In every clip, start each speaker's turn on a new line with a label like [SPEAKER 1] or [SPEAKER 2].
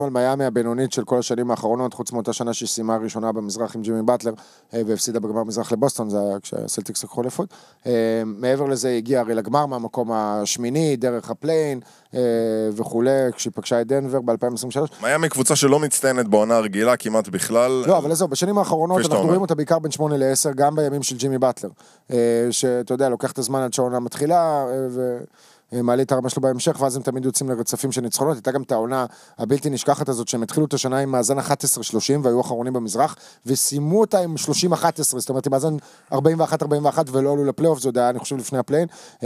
[SPEAKER 1] על מיאמי הבינונית של כל השנים האחרונות, חוץ מאותה שנה שסיימה הראשונה במזרח עם ג'ימי באטלר, והפסידה בגמר מזרח לבוסטון, זה היה כשהסלטיקס לקחו אליפות. מעבר לזה הגיע הרי לגמר מהמקום השמיני, דרך הפליין וכולי, כשהיא פגשה את דנבר ב-2023.
[SPEAKER 2] מיאמי קבוצה שלא מצטיינת בעונה הרגילה כמעט בכלל.
[SPEAKER 1] לא, אבל זהו, בשנים האחרונות אנחנו רואים אותה בעיקר בין 8 ל-10, גם בימים של ג'ימי באטלר, שאתה יודע, לוקח את הזמן עד שהעונה מתחילה, מעלה את הרמה שלו בהמשך, ואז הם תמיד יוצאים לרצפים של ניצחונות. הייתה גם את העונה הבלתי נשכחת הזאת, שהם התחילו את השנה עם מאזן 11-30, והיו אחרונים במזרח, וסיימו אותה עם 30-11, זאת אומרת, עם מאזן 41-41, ולא עלו לפלייאוף, זה עוד היה, אני חושב, לפני הפליין,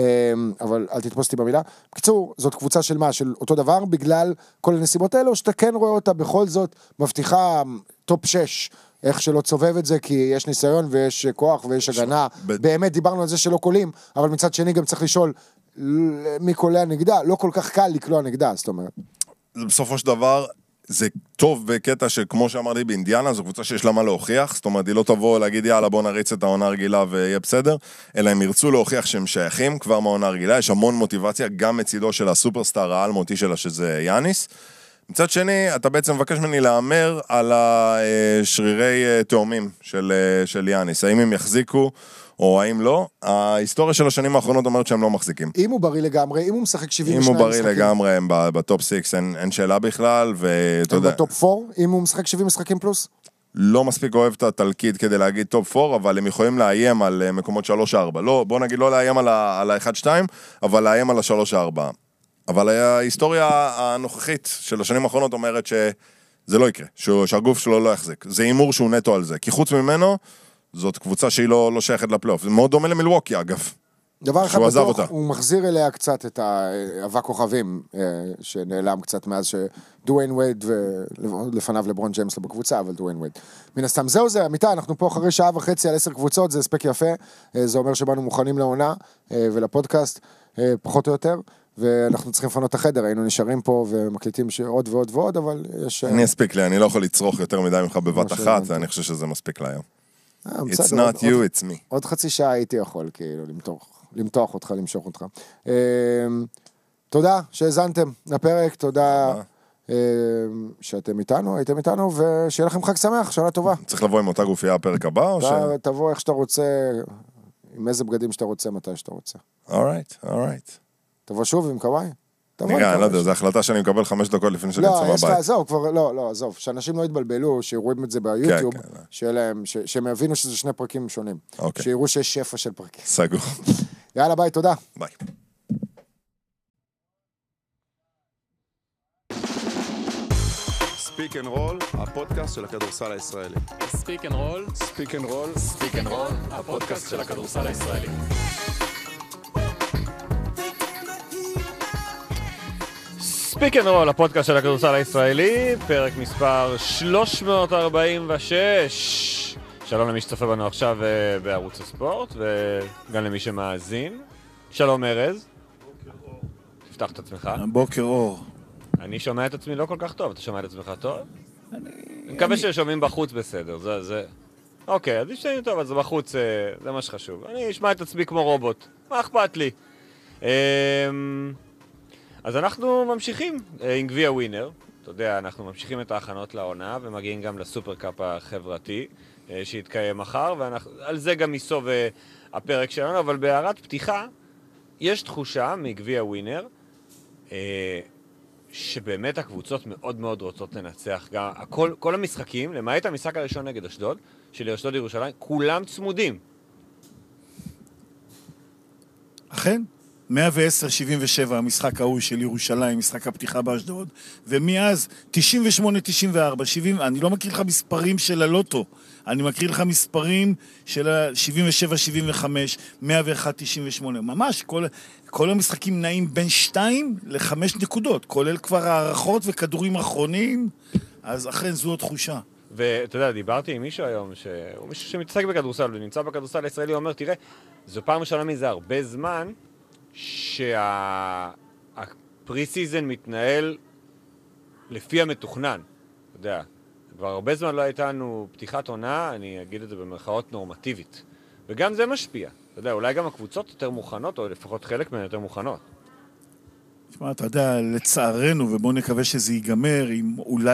[SPEAKER 1] אבל אל תתפוס אותי במילה. בקיצור, זאת קבוצה של מה? של אותו דבר, בגלל כל הנסיבות האלו, שאתה כן רואה אותה בכל זאת, מבטיחה טופ 6, איך שלא צובב את זה, כי יש ניסיון ויש כוח ויש הגנה. באמת דיברנו על זה שלא קולים, אבל מצד שני גם צריך לשאול מי קולע נגדה, לא כל כך קל לקלוע נגדה, זאת אומרת.
[SPEAKER 2] בסופו של דבר, זה טוב בקטע שכמו שאמרתי באינדיאנה, זו קבוצה שיש לה מה להוכיח, זאת אומרת, היא לא תבוא להגיד יאללה בוא נריץ את העונה הרגילה ויהיה בסדר, אלא הם ירצו להוכיח שהם שייכים כבר מהעונה הרגילה, יש המון מוטיבציה, גם מצידו של הסופרסטאר העל מותי שלה שזה יאניס. מצד שני, אתה בעצם מבקש ממני לאמר על השרירי תאומים של יאניס, האם הם יחזיקו או האם לא. ההיסטוריה של השנים האחרונות אומרת שהם לא מחזיקים.
[SPEAKER 1] אם הוא בריא לגמרי, אם הוא משחק 72
[SPEAKER 2] משחקים. אם הוא בריא לגמרי, הם בטופ 6, אין שאלה בכלל, ואתה יודע.
[SPEAKER 1] בטופ 4, אם הוא משחק 70 משחקים פלוס?
[SPEAKER 2] לא מספיק אוהב את התלקיד כדי להגיד טופ 4, אבל הם יכולים לאיים על מקומות 3-4. לא, בוא נגיד לא לאיים על ה-1-2, אבל לאיים על ה-3-4. אבל ההיסטוריה הנוכחית של השנים האחרונות אומרת שזה לא יקרה, שהגוף שלו לא יחזיק. זה אימור שהוא נטו על זה, כי חוץ ממנו, זאת קבוצה שהיא לא שייכת לפלייאוף. זה מאוד דומה למילווקי, אגב.
[SPEAKER 1] דבר אחד בטוח, הוא מחזיר אליה קצת את האבק כוכבים, שנעלם קצת מאז שדוויין וייד, ולפניו לברון ג'יימס לא בקבוצה, אבל דוויין וייד. מן הסתם, זהו זה, אמיתי, אנחנו פה אחרי שעה וחצי על 10 קבוצות, זה הספק יפה, זה אומר שבאנו מוכנים לעונה ולפודקאסט, פחות או יותר, ואנחנו צריכים לפנות את החדר, היינו נשארים פה ומקליטים עוד ועוד ועוד, אבל יש...
[SPEAKER 2] אני אספיק לי, אני לא יכול לצרוך יותר מדי ממך בבת אחת, ואני חושב שזה מספיק להיום. It's not you, it's me.
[SPEAKER 1] עוד חצי שעה הייתי יכול, כאילו, למתוח אותך, למשוך אותך. תודה שהזנתם לפרק, תודה שאתם איתנו, הייתם איתנו, ושיהיה לכם חג שמח, שנה טובה.
[SPEAKER 2] צריך לבוא עם אותה גופייה הפרק הבא, או ש...
[SPEAKER 1] תבוא איך שאתה רוצה, עם איזה בגדים שאתה רוצה, מתי שאתה רוצה.
[SPEAKER 2] alright.
[SPEAKER 1] תבוא שוב עם קוואי.
[SPEAKER 2] נראה, אני לא יודע, זו החלטה שאני מקבל 5 דקות לפני שאני יוצא בבית.
[SPEAKER 1] זהו, כבר, לא, עזוב, שאנשים לא יתבלבלו, שיראו את זה ביוטיוב, שהם יבינו שזה 2 פרקים שונים. שיראו שיש שפע של פרקים.
[SPEAKER 2] סגור.
[SPEAKER 1] יאללה, ביי, תודה.
[SPEAKER 2] ביי.
[SPEAKER 3] ספיק אנד רול, הפודקאסט של הכדורסל הישראלי.
[SPEAKER 4] ספיק אנד רול, הפודקאסט של הכדורסל הישראלי. ספיק אנד רול, הפודקאסט של הכדורסל הישראלי, פרק מספר 346. שלום למי שצופה בנו עכשיו בערוץ הספורט, וגם למי שמאזין. שלום ארז.
[SPEAKER 5] בוקר אור.
[SPEAKER 4] תפתח את עצמך.
[SPEAKER 5] בוקר אור.
[SPEAKER 4] אני שומע את עצמי לא כל כך טוב, אתה שומע את עצמך טוב? אני מקווה ששומעים בחוץ בסדר, זה... אוקיי, אז נשמעים טוב, אז בחוץ זה מה שחשוב. אני אשמע את עצמי כמו רובוט, מה אכפת לי? אז אנחנו ממשיכים עם גביע ווינר, אתה יודע, אנחנו ממשיכים את ההכנות לעונה ומגיעים גם לסופר קאפ החברתי שיתקיים מחר, ועל זה גם ייסוב הפרק שלנו, אבל בהערת פתיחה, יש תחושה מגביע ווינר, שבאמת הקבוצות מאוד מאוד רוצות לנצח, גם כל המשחקים, למעט המשחק הראשון נגד אשדוד, של אשדוד ירושלים, כולם צמודים.
[SPEAKER 5] אכן? 110-77 המשחק ההוא של ירושלים, משחק הפתיחה באשדוד, ומאז 98-94, 70, אני לא מכיר לך מספרים של הלוטו, אני מכיר לך מספרים של 77-75, 101-98, ממש כל המשחקים נעים בין 2 ל-5 נקודות, כולל כבר הערכות וכדורים אחרונים, אז אכן זו התחושה.
[SPEAKER 4] ואתה יודע, דיברתי עם מישהו היום, הוא מישהו שמתעסק בכדורסל, ונמצא בכדורסל הישראלי, הוא אומר, תראה, זו פעם ראשונה מזה הרבה זמן, שהפרי-סיזן מתנהל לפי המתוכנן. אתה יודע, כבר הרבה זמן לא הייתה לנו פתיחת עונה, אני אגיד את זה במרכאות נורמטיבית. וגם זה משפיע. אתה יודע, אולי גם הקבוצות יותר מוכנות, או לפחות חלק מהן יותר מוכנות.
[SPEAKER 5] תשמע, אתה יודע, לצערנו, ובואו נקווה שזה ייגמר, עם אולי